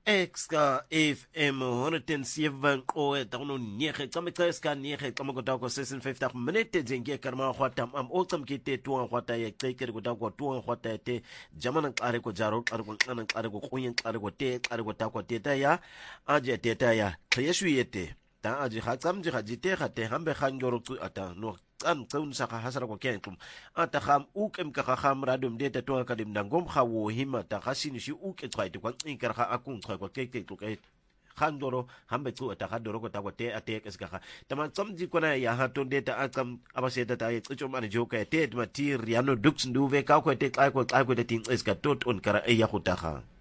Exka FM 107 qoe tagono niege tsameka ska niege tsameka ko 56 minute dzinge karma khwata am otsam kite tuwa khwata ye tsekere ko takwa tuwa khwata te jamana qare ko jaro qare ko qana qare ko kunyen qare ko te qare ko takwa teta ya aje teta ya khayeshu yete ta aje khatsam je khajite khate hambe khangoro tsu ata no an tsaun saka hasara ko kentum ata kham ukem ka kham radum deta to ka dim dangom khawo hima ta khasini shi uke tsaite kwa tsinkar kha akun tsai ko keke to ke khandoro hambe tsu ata khadoro ko ta ko te ate kes ka tama tsamji ko na ya ha to deta akam abaseta ta ye tsicho man joka te matir yano dux nduve ka ko te kai ko te tin eska tot on kara ya khutaha